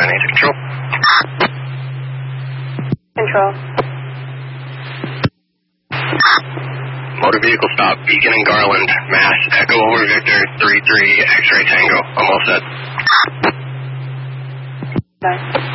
980 control. Control. Motor vehicle stop, Beacon and Garland, Mass, Echo over Victor, 33, X-ray Tango. I'm all set. Bye.